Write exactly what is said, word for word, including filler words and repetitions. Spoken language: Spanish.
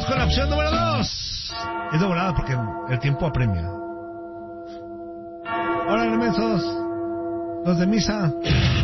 con la opción número dos. Es de volada porque el tiempo apremia. Órale, mensos. Los de misa.